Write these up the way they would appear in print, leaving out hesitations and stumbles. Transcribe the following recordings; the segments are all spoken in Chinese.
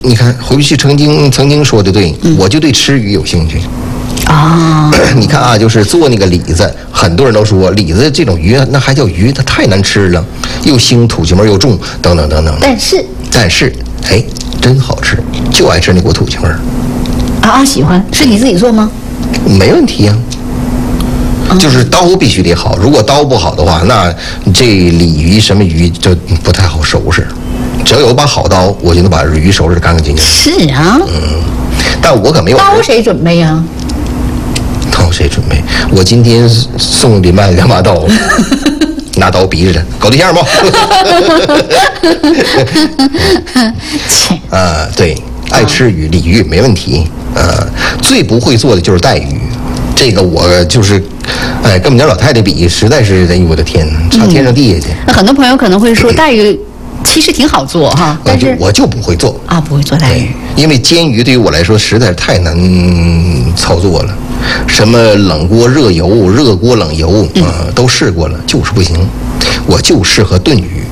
你看回不去曾经说的对，我就对吃鱼有兴趣。你看啊，就是做那个李子，很多人都说李子这种鱼那还叫鱼，它太难吃了，又腥，土腥味又重，等等等等。但是，哎，真好吃，就爱吃那股土腥味儿。 喜欢，是你自己做吗？ 没问题呀。就是刀必须得好，如果刀不好的话，那这鲤鱼什么鱼就不太好收拾。只要有把好刀，我就能把鱼收拾得干干净净。 是啊， 但我可没有。 刀谁准备呀？ 刀谁准备？我今天送林曼2把刀，拿刀逼着他搞对象不？对，爱吃鱼，鲤鱼没问题。最不会做的就是带鱼。这个我就是，跟我们家老太太比，实在是，哎呦我的天，差天上地下去。 那很多朋友可能会说，带鱼其实挺好做哈，但是我就不会做不会做带鱼， 因为煎鱼对于我来说实在是太难操作了。什么冷锅热油、热锅冷油都试过了，就是不行。我就适合炖鱼。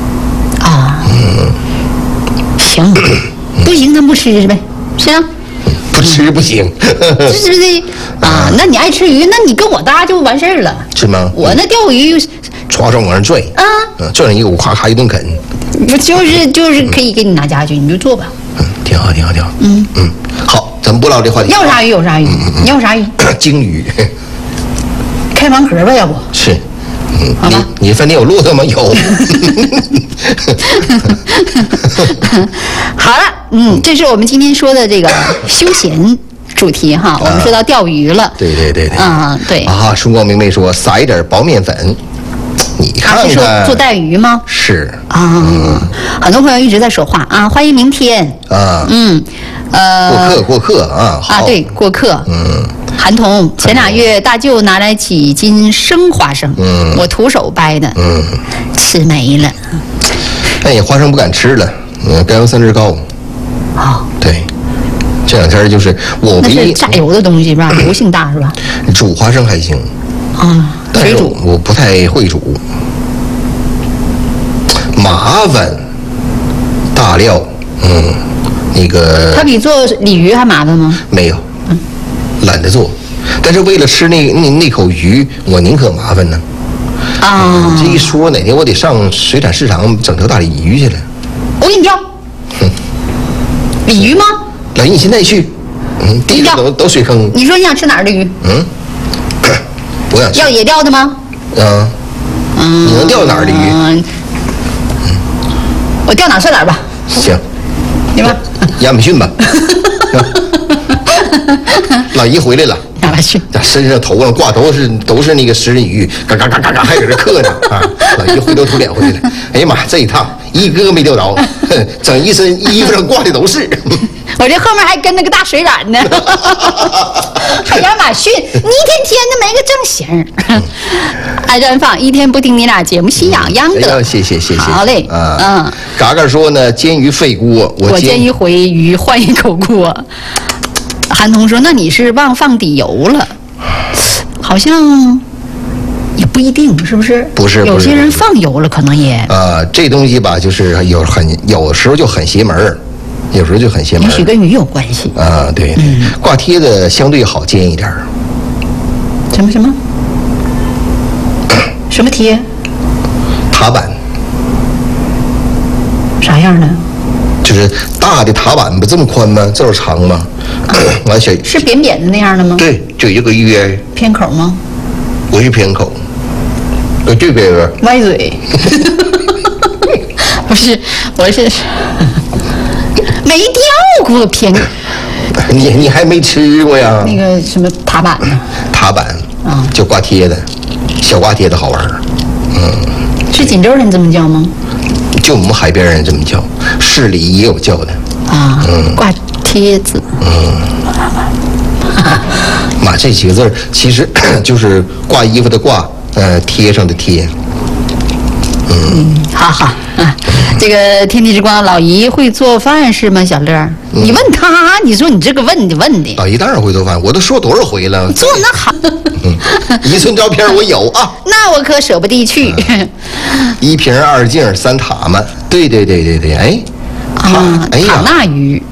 行，不行咱不吃呗，行。 不吃不行， 是的那你爱吃鱼，那你跟我搭就完事儿了， 是吗？ 我那钓鱼， 唰往上拽拽上一个我咔咔一顿啃， 不就是可以给你拿家去，你就做吧。 挺好。好，咱们不唠这话题。 要啥鱼有啥鱼，你要啥鱼？ 鲸鱼。 开盲盒吧，要不？ 是。 好吧。 你饭店有骆驼吗？有。 好了，这是我们今天说的这个休闲主题哈。我们说到钓鱼了。 对。 对。 春光明媚说撒一点薄面粉，你看看。 是说做带鱼吗？ 是。 很多朋友一直在说话欢迎明天。 过客对，过客。韩童，前2月大舅拿来几斤生花生，我徒手掰的，吃没了。 花生不敢吃了，甘油三酯高。对，这2天就是我唯一。 那是榨油的东西吧？油性大是吧？ 煮花生还行。水煮我不太会煮，麻烦。大料，那个。它比做鲤鱼还麻烦吗？ 没有。懒得做，但是为了吃那口鱼，我宁可麻烦呢。这一说，哪天我得上水产市场整条大鲤鱼去了。 我给你钓。鲤鱼吗？ 老姨，你现在去。地上都水坑。 你说你想吃哪儿的鱼？ 我想吃。 要野钓的吗？ 你能钓哪儿的鱼？ 我钓哪算哪儿吧。 行。 对吧？ 亚马逊吧。老姨回来了， 亚马逊， 身上头上挂都是那个食人鱼，嘎嘎嘎嘎嘎，还搁这刻呢老姨灰头土脸回来了，哎呀妈，这一趟一个没钓着，整一身衣服上挂的都是。 我这后面还跟那个大水染呢，还亚马逊，你一天的没个正形。爱绽放，一天不听你俩节目，心痒痒的。 谢谢。 好嘞， 嘎嘎说呢，煎鱼费锅， 我煎一回鱼换一口锅。韩童说：“那你是忘放底油了？好像也不一定，是不是？ 不是， 有些人放油了，可能也这东西吧，就是有时候就很邪门，有时候就很邪门。 也许跟鱼有关系对，挂贴的相对好煎一点。 什么贴？ 塔板。 啥样的？ 就是大的塔板不这么宽吗？这么长吗？完是扁扁的那样的吗？ 对，就一个圆。 偏口吗？ 不是偏口，这边歪嘴。不是，我是没钓过偏。 你还没吃过呀？ 那个什么塔板呢？ 塔板就挂贴的，小挂贴的好玩。 是锦州人这么叫吗？ 就我们海边人这么叫，市里也有叫的挂贴子。 妈，这几个字其实就是挂衣服的挂，贴上的贴。 好，这个天地之光老姨会做饭是吗？小乐，你问他，你说你这个问的。 老姨当然会做饭，我都说多少回了。 做那好。 一寸照片我有啊。 那我可舍不得去。 1瓶2镜3塔嘛，对，哎， 啊，塔纳鱼。